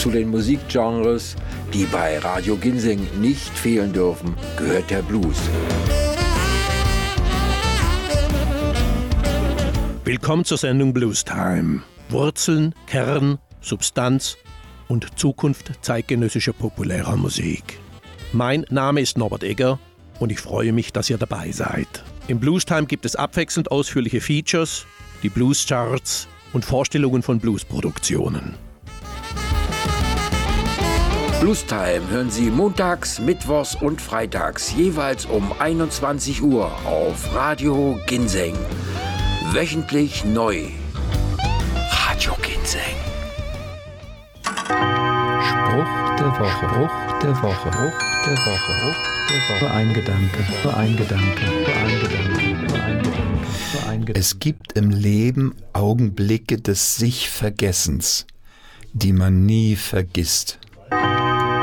Zu den Musikgenres, die bei Radio Ginseng nicht fehlen dürfen, gehört der Blues. Willkommen zur Sendung Blues Time. Wurzeln, Kern, Substanz und Zukunft zeitgenössischer populärer Musik. Mein Name ist Norbert Egger und ich freue mich, dass ihr dabei seid. Im Blues Time gibt es abwechselnd ausführliche Features, die Blues Charts und Vorstellungen von Bluesproduktionen. Blues Time hören Sie montags, mittwochs und freitags jeweils um 21 Uhr auf Radio Ginseng. Wöchentlich neu. Radio Ginseng. Spruch der Woche, Spruch der Woche, Spruch der Woche, Spruch der Woche. Ein Gedanke. Es gibt im Leben Augenblicke des Sich-Vergessens, die man nie vergisst.